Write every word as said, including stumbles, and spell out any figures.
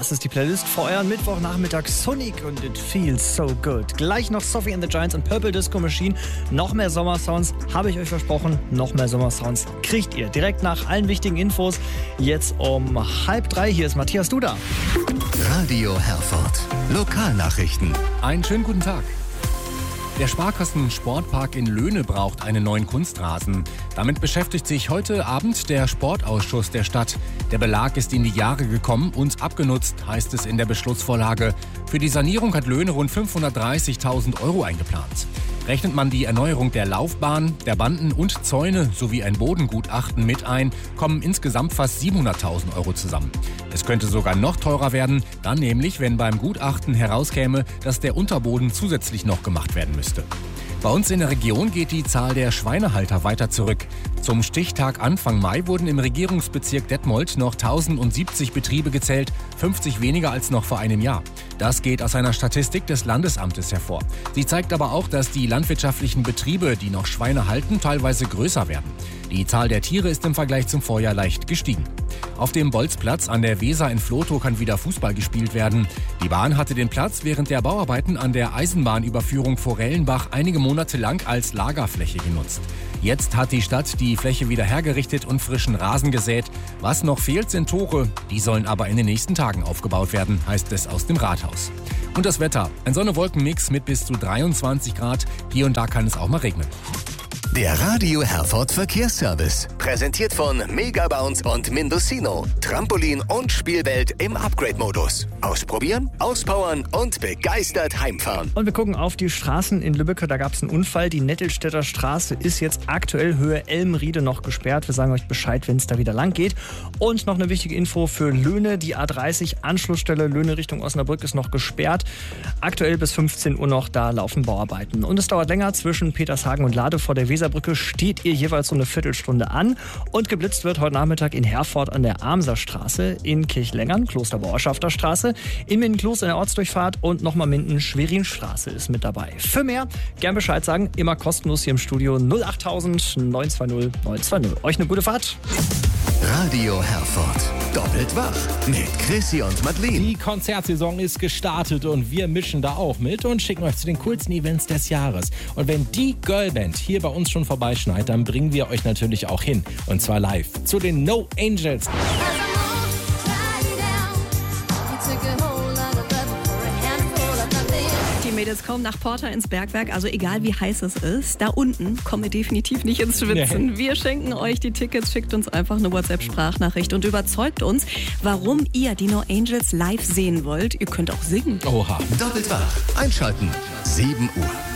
Das ist die Playlist für euren Mittwochnachmittag. Sonic und It Feels So Good. Gleich noch Sophie and the Giants und Purple Disco Machine. Noch mehr Sommersounds, habe ich euch versprochen. Noch mehr Sommersounds kriegt ihr direkt nach allen wichtigen Infos. Jetzt um halb drei. Hier ist Matthias Duda. Radio Herford. Lokalnachrichten. Einen schönen guten Tag. Der Sparkassen-Sportpark in Löhne braucht einen neuen Kunstrasen. Damit beschäftigt sich heute Abend der Sportausschuss der Stadt. Der Belag ist in die Jahre gekommen und abgenutzt, heißt es in der Beschlussvorlage. Für die Sanierung hat Löhne rund fünfhundertdreißigtausend Euro eingeplant. Rechnet man die Erneuerung der Laufbahn, der Banden und Zäune sowie ein Bodengutachten mit ein, kommen insgesamt fast siebenhunderttausend Euro zusammen. Es könnte sogar noch teurer werden, dann nämlich, wenn beim Gutachten herauskäme, dass der Unterboden zusätzlich noch gemacht werden müsste. Bei uns in der Region geht die Zahl der Schweinehalter weiter zurück. Zum Stichtag Anfang Mai wurden im Regierungsbezirk Detmold noch tausendsiebzig Betriebe gezählt, fünfzig weniger als noch vor einem Jahr. Das geht aus einer Statistik des Landesamtes hervor. Sie zeigt aber auch, dass die landwirtschaftlichen Betriebe, die noch Schweine halten, teilweise größer werden. Die Zahl der Tiere ist im Vergleich zum Vorjahr leicht gestiegen. Auf dem Bolzplatz an der Weser in Vlotho kann wieder Fußball gespielt werden. Die Bahn hatte den Platz während der Bauarbeiten an der Eisenbahnüberführung Forellenbach einige Monate lang als Lagerfläche genutzt. Jetzt hat die Stadt die Fläche wieder hergerichtet und frischen Rasen gesät. Was noch fehlt, sind Tore. Die sollen aber in den nächsten Tagen aufgebaut werden, heißt es aus dem Rathaus. Und das Wetter. Ein Sonne-Wolken-Mix mit bis zu dreiundzwanzig Grad. Hier und da kann es auch mal regnen. Der Radio Herford Verkehrsservice. Präsentiert von Megabounce und Mindocino. Trampolin und Spielwelt im Upgrade-Modus. Ausprobieren, auspowern und begeistert heimfahren. Und wir gucken auf die Straßen in Lübbecke. Da gab es einen Unfall. Die Nettelstädter Straße ist jetzt aktuell Höhe Elmriede noch gesperrt. Wir sagen euch Bescheid, wenn es da wieder lang geht. Und noch eine wichtige Info für Löhne. Die A dreißig Anschlussstelle Löhne Richtung Osnabrück ist noch gesperrt. Aktuell bis fünfzehn Uhr noch, da laufen Bauarbeiten. Und es dauert länger. Zwischen Petershagen und Lade vor der Weserbrücke steht ihr jeweils so eine Viertelstunde an. Und geblitzt wird heute Nachmittag in Herford an der Amserstraße, in Kirchlengern, Klosterbauerschafter Straße, in Mindenklos in der Ortsdurchfahrt und nochmal Minden Schwerinstraße ist mit dabei. Für mehr gern Bescheid sagen, immer kostenlos hier im Studio null achttausend neun zwei null neun zwei null. Euch eine gute Fahrt. Radio Herford. Doppelt wach mit Chrissy und Madeleine. Die Konzertsaison ist gestartet und wir mischen da auch mit und schicken euch zu den coolsten Events des Jahres. Und wenn die Girlband hier bei uns schon vorbeischneit, dann bringen wir euch natürlich auch hin. Und zwar live zu den No Angels. Die Mädels kommen nach Porter ins Bergwerk, also egal wie heiß es ist, da unten kommen wir definitiv nicht ins Schwitzen. Nee. Wir schenken euch die Tickets, schickt uns einfach eine WhatsApp-Sprachnachricht und überzeugt uns, warum ihr die No Angels live sehen wollt. Ihr könnt auch singen. Oha. Doppelt wach. Einschalten. sieben Uhr.